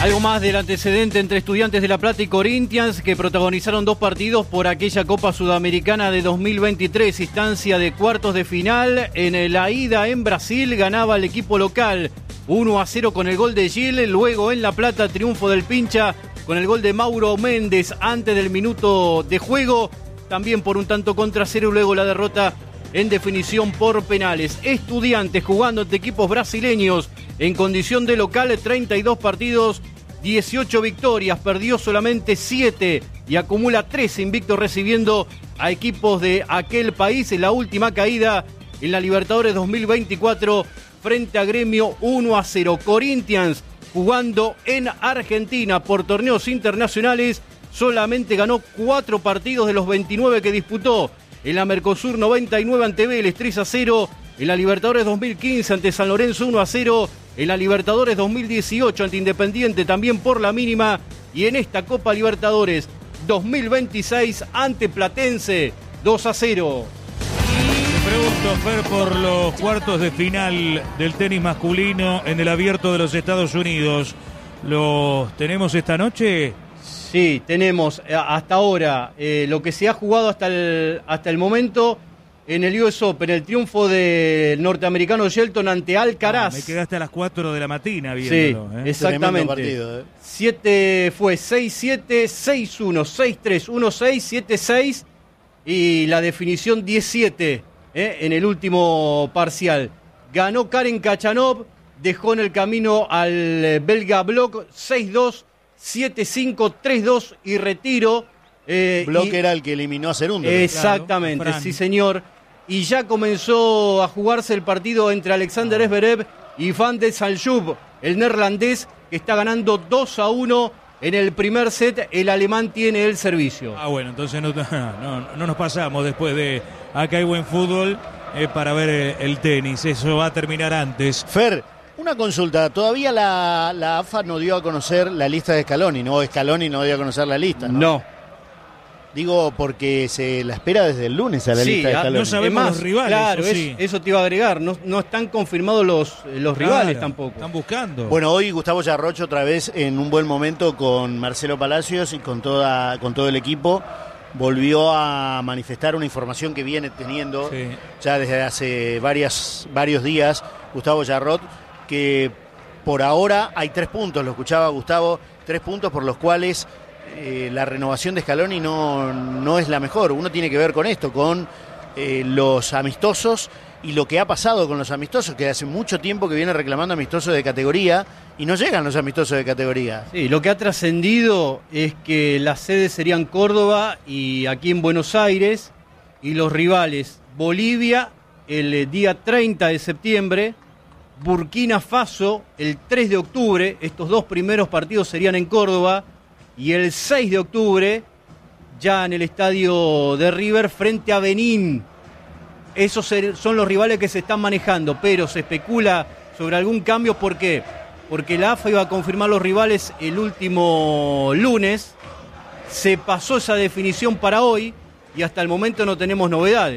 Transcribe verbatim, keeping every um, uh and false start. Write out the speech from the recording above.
Algo más del antecedente entre Estudiantes de La Plata y Corinthians, que protagonizaron dos partidos por aquella Copa Sudamericana de dos mil veintitrés, instancia de cuartos de final. En la ida en Brasil ganaba el equipo local uno a cero con el gol de Gil. Luego en La Plata, triunfo del Pincha con el gol de Mauro Méndez antes del minuto de juego, también por un tanto contra cero. Luego la derrota en definición por penales. Estudiantes jugando ante equipos brasileños en condición de local, treinta y dos partidos, dieciocho victorias, perdió solamente siete y acumula trece invictos recibiendo a equipos de aquel país. En la última caída en la Libertadores dos mil veinticuatro frente a Gremio, uno a cero. Corinthians jugando en Argentina por torneos internacionales, solamente ganó cuatro partidos de los veintinueve que disputó. En la Mercosur noventa y nueve ante Vélez tres a cero, en la Libertadores dos mil quince ante San Lorenzo uno a cero, en la Libertadores dos mil dieciocho ante Independiente también por la mínima, y en esta Copa Libertadores dos mil veintiséis ante Platense dos a cero. Te pregunto, Fer, por los cuartos de final del tenis masculino en el Abierto de los Estados Unidos, ¿los tenemos esta noche? Sí, tenemos hasta ahora eh, lo que se ha jugado hasta el, hasta el momento en el U S Open, el triunfo del norteamericano Shelton ante Alcaraz. Ah, me quedaste a las cuatro de la mañana viéndolo. Sí, ¿eh? exactamente. Partido, ¿eh? Siete fue seis siete, seis uno, seis tres, uno seis, siete seis y la definición diez siete ¿eh? en el último parcial. Ganó Karen Khachanov, dejó en el camino al belga Block seis dos, siete cinco, tres dos y retiro. Eh, Block y, era el que eliminó a Cerundo. Exactamente, claro, sí señor. Y ya comenzó a jugarse el partido entre Alexander Zverev y Van de Santjup, el neerlandés, que está ganando dos a uno en el primer set. El alemán tiene el servicio. Ah, bueno, entonces no, no, no nos pasamos después de acá hay buen fútbol eh, para ver el, el tenis. Eso va a terminar antes. Fer, una consulta. Todavía la, la A F A no dio a conocer la lista de Scaloni, ¿no? Scaloni no dio a conocer la lista, ¿no? No. Digo, porque se la espera desde el lunes a la Sí, lista de Scaloni. no sabemos más, los rivales. Claro, eso, es, sí. eso te iba a agregar. No, no están confirmados los, los Claro, rivales tampoco. Están buscando. Bueno, hoy Gustavo Yarroch otra vez en un buen momento con Marcelo Palacios y con toda con todo el equipo volvió a manifestar una información que viene teniendo Sí. ya desde hace varias, varios días Gustavo Yarroch, que por ahora hay tres puntos, lo escuchaba Gustavo, tres puntos por los cuales eh, la renovación de Scaloni no, no es la mejor. Uno tiene que ver con esto, con eh, los amistosos y lo que ha pasado con los amistosos, que hace mucho tiempo que viene reclamando amistosos de categoría y no llegan los amistosos de categoría. Sí, lo que ha trascendido es que las sedes serían Córdoba y aquí en Buenos Aires, y los rivales Bolivia el eh, día treinta de septiembre, Burkina Faso el tres de octubre, estos dos primeros partidos serían en Córdoba, y el seis de octubre ya en el estadio de River frente a Benín. Esos son los rivales que se están manejando, pero se especula sobre algún cambio. ¿Por qué? Porque la A F A iba a confirmar los rivales el último lunes, se pasó esa definición para hoy y hasta el momento no tenemos novedades.